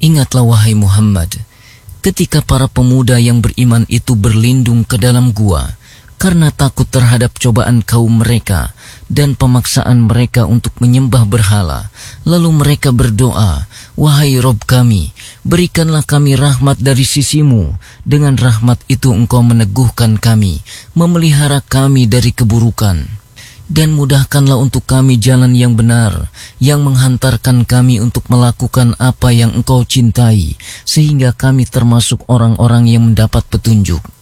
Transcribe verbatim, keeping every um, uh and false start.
Ingatlah wahai Muhammad, ketika para pemuda yang beriman itu berlindung ke dalam gua karena takut terhadap cobaan kaum mereka dan pemaksaan mereka untuk menyembah berhala. Lalu mereka berdoa, wahai Rob kami, berikanlah kami rahmat dari sisimu. Dengan rahmat itu engkau meneguhkan kami, memelihara kami dari keburukan. Dan mudahkanlah untuk kami jalan yang benar, yang menghantarkan kami untuk melakukan apa yang engkau cintai, sehingga kami termasuk orang-orang yang mendapat petunjuk.